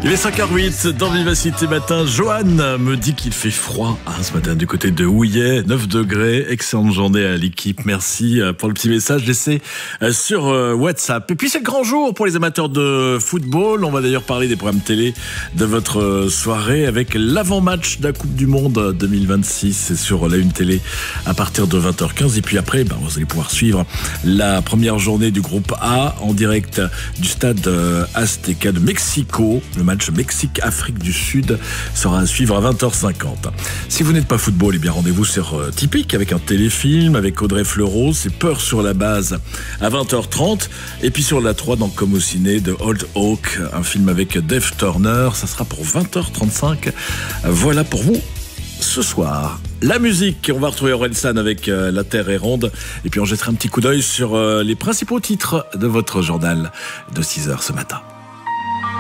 Il est 5h08 dans Vivacité Matin. Johan me dit qu'il fait froid ce matin du côté de Houillet, 9 degrés. Excellente journée à l'équipe. Merci pour le petit message laissé sur WhatsApp. Et puis c'est le grand jour pour les amateurs de football. On va d'ailleurs parler des programmes télé de votre soirée avec l'avant-match de la Coupe du Monde 2026. C'est sur la Une Télé à partir de 20h15. Et puis après, vous allez pouvoir suivre la première journée du groupe A en direct du stade Azteca de Mexico. Le match Mexique-Afrique du Sud sera à suivre à 20h50. Si vous n'êtes pas football, eh bien rendez-vous sur Typique avec un téléfilm avec Audrey Fleurot. C'est Peur sur la base à 20h30. Et puis sur la 3 dans Comme au ciné de Old Oak, un film avec Dave Turner. Ça sera pour 20h35. Voilà pour vous ce soir. La musique, on va retrouver Orelsan avec La Terre est ronde. Et puis on jettera un petit coup d'œil sur les principaux titres de votre journal de 6h ce matin.